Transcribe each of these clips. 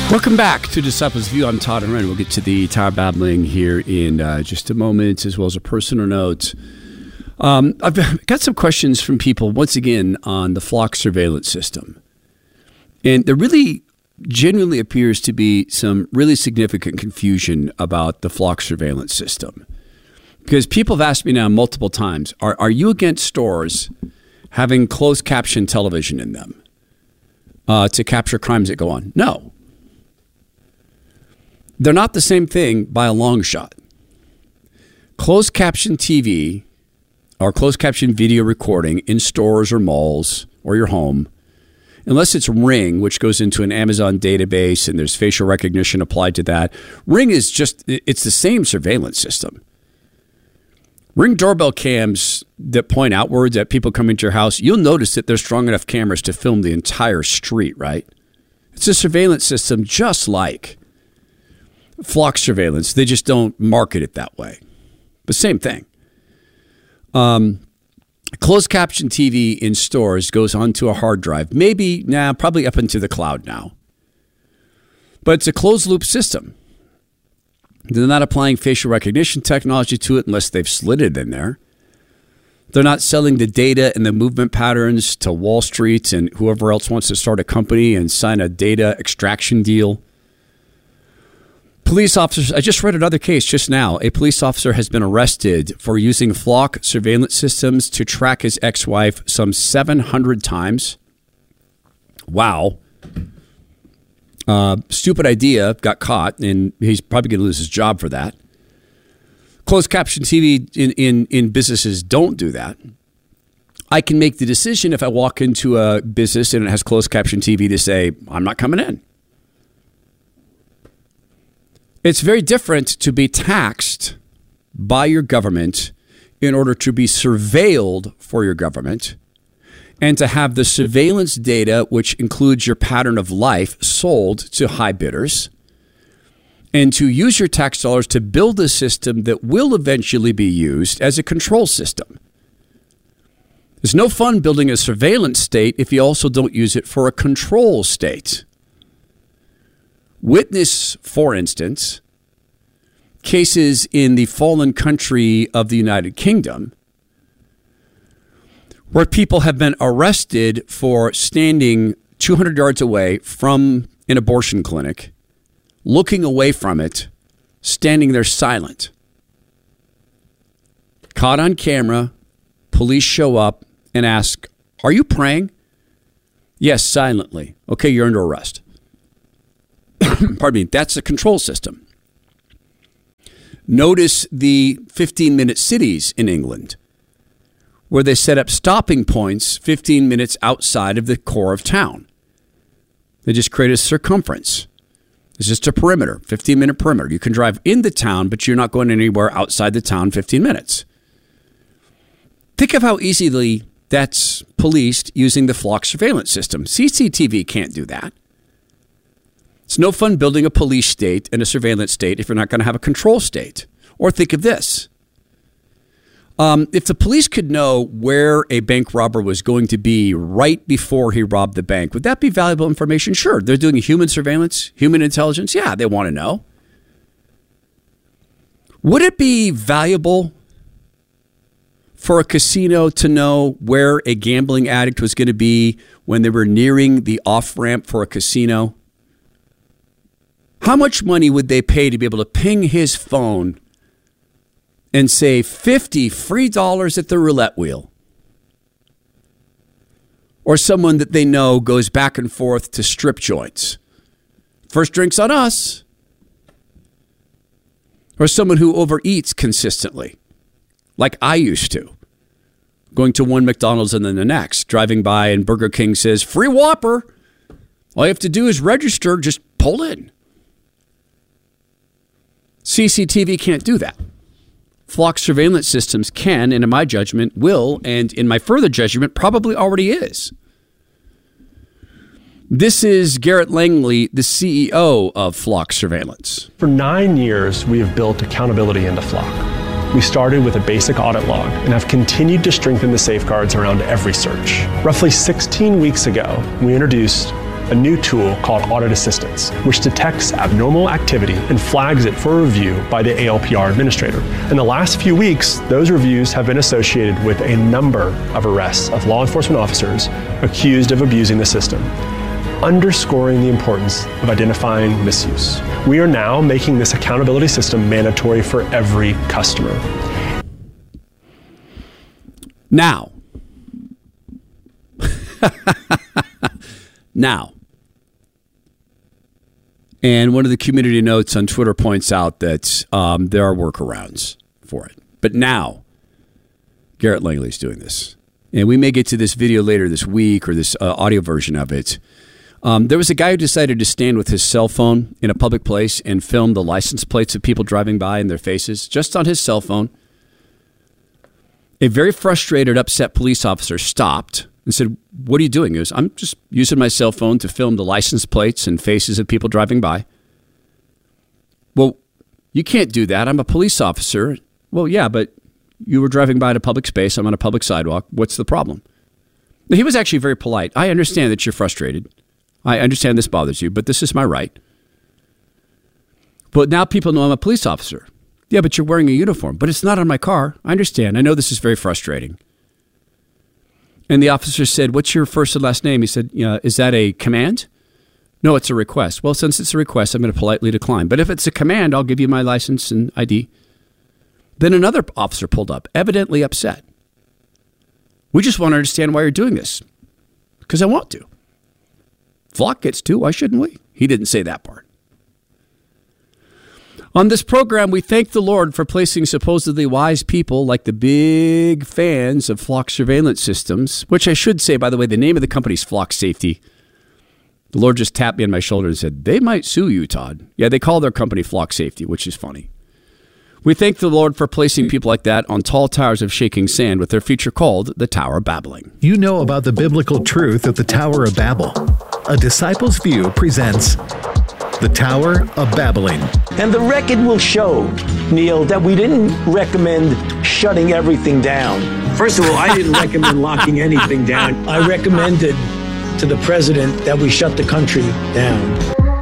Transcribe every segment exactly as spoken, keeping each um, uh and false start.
Welcome back to Disciples View. I'm Todd and Ren. We'll get to the Tower babbling here in uh, just a moment, as well as a personal note. Um, I've got some questions from people, once again, on the flock surveillance system. And there really genuinely appears to be some really significant confusion about the flock surveillance system. Because people have asked me now multiple times, are, are you against stores having closed caption television in them uh, to capture crimes that go on? No. They're not the same thing by a long shot. Closed caption T V or closed caption video recording in stores or malls or your home, unless it's Ring, which goes into an Amazon database and there's facial recognition applied to that. Ring is just, it's the same surveillance system. Ring doorbell cams that point outwards at people coming to your house, you'll notice that there's strong enough cameras to film the entire street, right? It's a surveillance system just like flock surveillance. They just don't market it that way. But same thing. Um, closed caption T V in stores goes onto a hard drive. Maybe, nah, probably up into the cloud now. But it's a closed loop system. They're not applying facial recognition technology to it unless they've slid it in there. They're not selling the data and the movement patterns to Wall Street and whoever else wants to start a company and sign a data extraction deal. Police officers, I just read another case just now. A police officer has been arrested for using flock surveillance systems to track his ex-wife some seven hundred times. Wow. Uh, stupid idea, got caught, and he's probably going to lose his job for that. Closed caption T V in, in, in businesses don't do that. I can make the decision if I walk into a business and it has closed caption T V to say, I'm not coming in. It's very different to be taxed by your government in order to be surveilled for your government and to have the surveillance data, which includes your pattern of life, sold to high bidders, and to use your tax dollars to build a system that will eventually be used as a control system. There's no fun building a surveillance state if you also don't use it for a control state. Witness, for instance, cases in the fallen country of the United Kingdom where people have been arrested for standing two hundred yards away from an abortion clinic, looking away from it, standing there silent. Caught on camera, police show up and ask, "Are you praying?" "Yes," silently. "Okay, you're under arrest." Pardon me, that's a control system. Notice the fifteen-minute cities in England, where they set up stopping points fifteen minutes outside of the core of town. They just create a circumference. It's just a perimeter, fifteen-minute perimeter. You can drive in the town, but you're not going anywhere outside the town fifteen minutes. Think of how easily that's policed using the flock surveillance system. C C T V can't do that. It's no fun building a police state and a surveillance state if you're not going to have a control state. Or think of this. Um, if the police could know where a bank robber was going to be right before he robbed the bank, would that be valuable information? Sure. They're doing human surveillance, human intelligence. Yeah, they want to know. Would it be valuable for a casino to know where a gambling addict was going to be when they were nearing the off-ramp for a casino? How much money would they pay to be able to ping his phone and say fifty free dollars at the roulette wheel? Or someone that they know goes back and forth to strip joints. First drink's on us. Or someone who overeats consistently, like I used to. Going to one McDonald's and then the next. Driving by and Burger King says, free Whopper. All you have to do is register, just pull in. C C T V can't do that. Flock surveillance systems can, and in my judgment, will, and in my further judgment, probably already is. This is Garrett Langley, the C E O of Flock Surveillance. For nine years, we have built accountability into Flock. We started with a basic audit log and have continued to strengthen the safeguards around every search. Roughly sixteen weeks ago, we introduced a new tool called Audit Assistance, which detects abnormal activity and flags it for review by the A L P R administrator. In the last few weeks, those reviews have been associated with a number of arrests of law enforcement officers accused of abusing the system, underscoring the importance of identifying misuse. We are now making this accountability system mandatory for every customer. Now, now, and one of the community notes on Twitter points out that um, there are workarounds for it. But now, Garrett Langley's doing this. And we may get to this video later this week or this uh, audio version of it. Um, there was a guy who decided to stand with his cell phone in a public place and film the license plates of people driving by and their faces just on his cell phone. A very frustrated, upset police officer stopped and said, "What are you doing?" He goes, "I'm just using my cell phone to film the license plates and faces of people driving by." "Well, you can't do that. I'm a police officer." "Well, yeah, but you were driving by in a public space. I'm on a public sidewalk. What's the problem?" He was actually very polite. "I understand that you're frustrated. I understand this bothers you, but this is my right. But now people know I'm a police officer." "Yeah, but you're wearing a uniform." "But it's not on my car." "I understand. I know this is very frustrating." And the officer said, "What's your first and last name?" He said, "Yeah, is that a command?" "No, it's a request." "Well, since it's a request, I'm going to politely decline. But if it's a command, I'll give you my license and I D." Then another officer pulled up, evidently upset. "We just want to understand why you're doing this." "Because I want to." Flock gets to. Why shouldn't we? He didn't say that part. On this program, we thank the Lord for placing supposedly wise people like the big fans of Flock surveillance systems, which I should say, by the way, the name of the company is Flock Safety. The Lord just tapped me on my shoulder and said, "They might sue you, Todd." Yeah, they call their company Flock Safety, which is funny. We thank the Lord for placing people like that on tall towers of shaking sand with their feature called the Tower of Babbling. You know about the biblical truth of the Tower of Babel. A Disciple's View presents The Tower of Babbling. And the record will show, Neil, that we didn't recommend shutting everything down. First of all, I didn't recommend locking anything down. I recommended to the president that we shut the country down.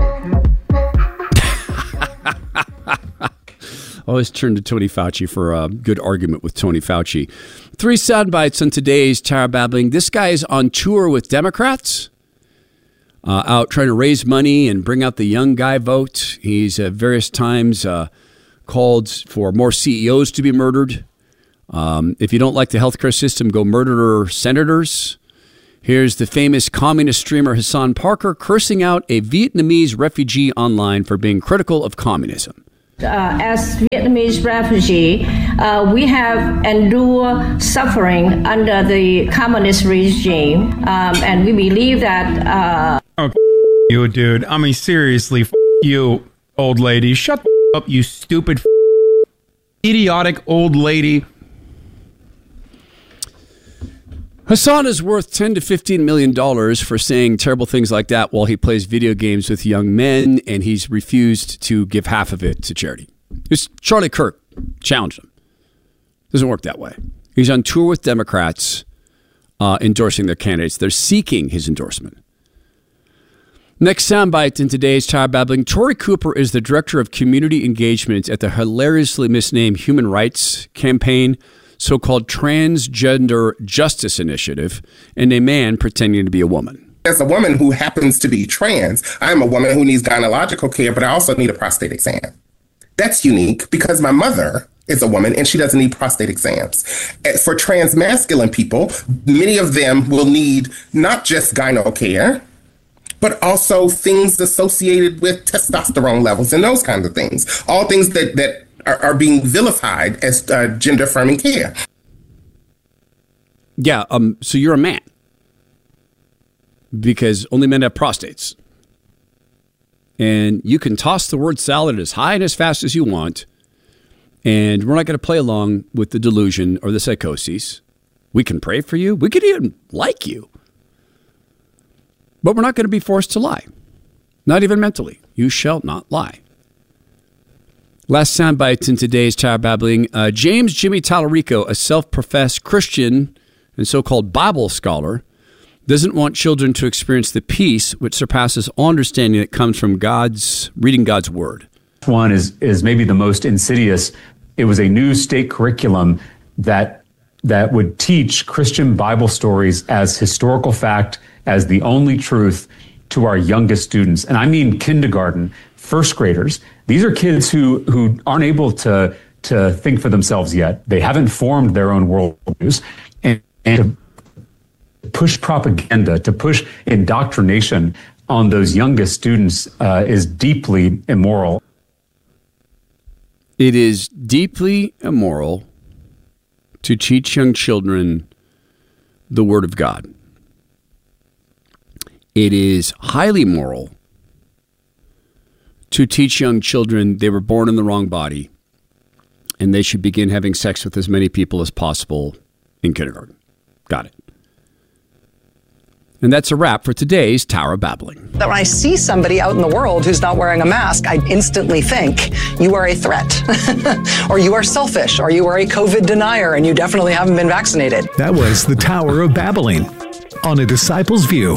Always turn to Tony Fauci for a good argument with Tony Fauci. Three sound bites on today's Tower of Babbling. This guy is on tour with Democrats. Uh, out trying to raise money and bring out the young guy vote. He's at various times uh, called for more C E Os to be murdered. Um, if you don't like the healthcare system, go murder senators. Here's the famous communist streamer Hassan Parker cursing out a Vietnamese refugee online for being critical of communism. Uh, as Vietnamese refugee, uh, we have endured suffering under the communist regime, um, and we believe that... Uh, oh, you, dude. I mean, seriously, f- you, old lady. Shut the f- up, you stupid, f- idiotic old lady. Hassan is worth ten to fifteen million dollars for saying terrible things like that while he plays video games with young men, and he's refused to give half of it to charity. It's Charlie Kirk challenged him. Doesn't work that way. He's on tour with Democrats uh, endorsing their candidates. They're seeking his endorsement. Next soundbite in today's Tower Babbling. Tori Cooper is the director of community engagement at the hilariously misnamed Human Rights Campaign, so-called Transgender Justice Initiative, and a man pretending to be a woman. As a woman who happens to be trans, I'm a woman who needs gynecological care, but I also need a prostate exam. That's unique because my mother is a woman and she doesn't need prostate exams. For trans masculine people, many of them will need not just gyno care, but also things associated with testosterone levels and those kinds of things. All things that, that are, are being vilified as uh, gender-affirming care. Yeah, um, so you're a man. Because only men have prostates. And you can toss the word salad as high and as fast as you want. And we're not going to play along with the delusion or the psychoses. We can pray for you. We could even like you. But we're not going to be forced to lie. Not even mentally. You shall not lie. Last soundbite in today's Tower Babbling. Uh, James Jimmy Tallarico, a self-professed Christian and so-called Bible scholar, doesn't want children to experience the peace which surpasses all understanding that comes from God's reading God's word. One is is maybe the most insidious. It was a new state curriculum that that would teach Christian Bible stories as historical fact, as the only truth to our youngest students. And I mean kindergarten, first graders. These are kids who who aren't able to to think for themselves yet. They haven't formed their own worldviews. And, and to push propaganda, to push indoctrination on those youngest students uh, is deeply immoral. It is deeply immoral to teach young children the Word of God. It is highly moral to teach young children they were born in the wrong body and they should begin having sex with as many people as possible in kindergarten. Got it. And that's a wrap for today's Tower of Babbling. That when I see somebody out in the world who's not wearing a mask, I instantly think you are a threat, or you are selfish, or you are a COVID denier, and you definitely haven't been vaccinated. That was the Tower of Babbling on A Disciple's View.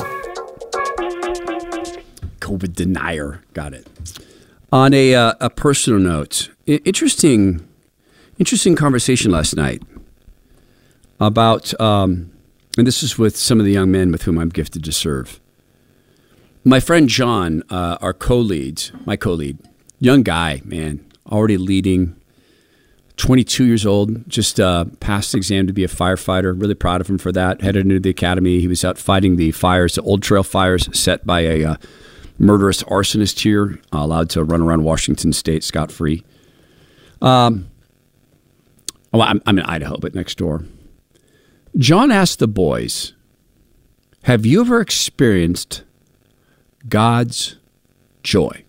COVID denier. Got it. On a uh, a personal note, interesting, interesting conversation last night about... Um, and this is with some of the young men with whom I'm gifted to serve. My friend John, uh, our co-lead, my co-lead, young guy, man, already leading, twenty-two years old, just uh, passed the exam to be a firefighter. Really proud of him for that. Headed into the academy. He was out fighting the fires, the Old Trail fires set by a uh, murderous arsonist here, uh, allowed to run around Washington State scot-free. Um, well, I'm, I'm in Idaho, but next door. John asked the boys, have you ever experienced God's joy?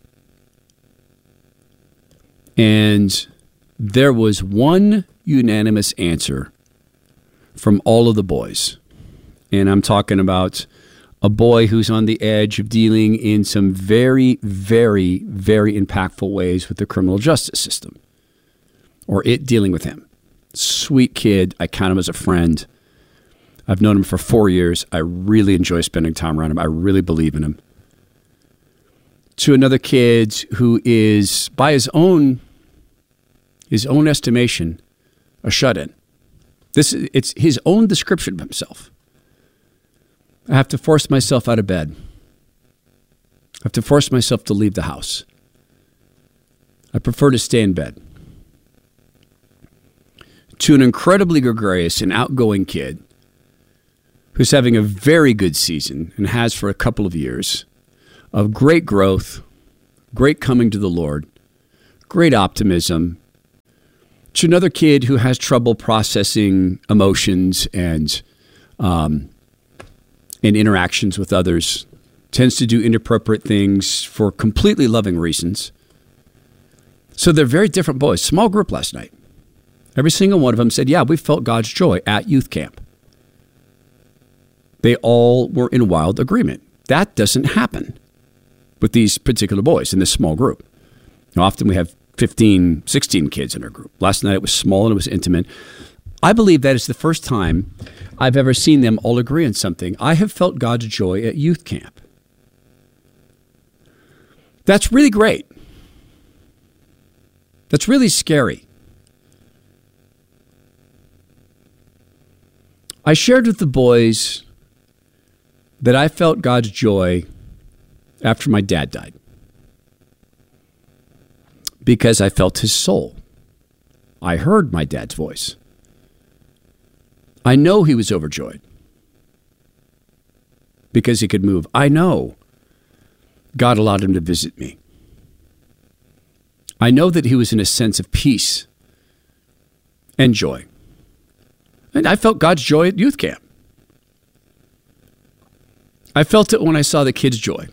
And there was one unanimous answer from all of the boys. And I'm talking about a boy who's on the edge of dealing in some very, very, very impactful ways with the criminal justice system, or it dealing with him. Sweet kid. I count him as a friend. I've known him for four years. I really enjoy spending time around him. I really believe in him. To another kid who is, by his own his own estimation, a shut-in. This is, it's his own description of himself. I have to force myself out of bed. I have to force myself to leave the house. I prefer to stay in bed. To an incredibly gregarious and outgoing kid who's having a very good season and has for a couple of years of great growth, great coming to the Lord, great optimism, to another kid who has trouble processing emotions and um, and interactions with others, tends to do inappropriate things for completely loving reasons. So they're very different boys. Small group last night. Every single one of them said, yeah, we felt God's joy at youth camp. They all were in wild agreement. That doesn't happen with these particular boys in this small group. Now, often we have fifteen, sixteen kids in our group. Last night it was small and it was intimate. I believe that is the first time I've ever seen them all agree on something. I have felt God's joy at youth camp. That's really great. That's really scary. I shared with the boys that I felt God's joy after my dad died because I felt his soul. I heard my dad's voice. I know he was overjoyed because he could move. I know God allowed him to visit me. I know that he was in a sense of peace and joy. And I felt God's joy at youth camp. I felt it when I saw the kids' joy.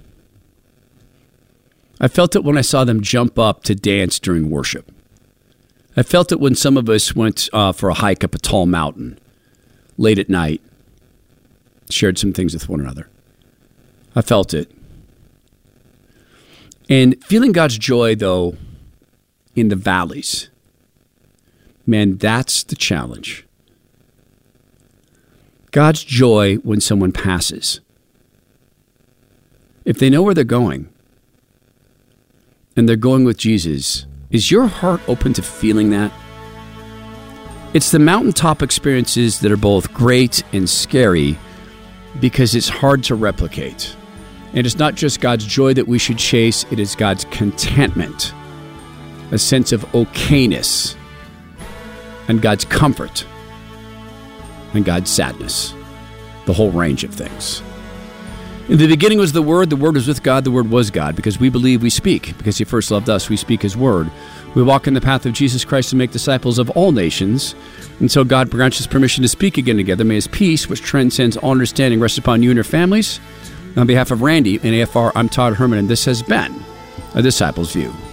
I felt it when I saw them jump up to dance during worship. I felt it when some of us went uh, for a hike up a tall mountain late at night, shared some things with one another. I felt it. And feeling God's joy, though, in the valleys, man, that's the challenge. God's joy when someone passes. If they know where they're going and they're going with Jesus, is your heart open to feeling that? It's the mountaintop experiences that are both great and scary because it's hard to replicate. And it's not just God's joy that we should chase, it is God's contentment, a sense of okayness, and God's comfort, and God's sadness, the whole range of things. In the beginning was the Word, the Word was with God, the Word was God. Because we believe, we speak. Because He first loved us, we speak His Word. We walk in the path of Jesus Christ and make disciples of all nations. Until God grants us permission to speak again together, may His peace, which transcends all understanding, rest upon you and your families. On behalf of Randy and A F R, I'm Todd Herman, and this has been A Disciple's View.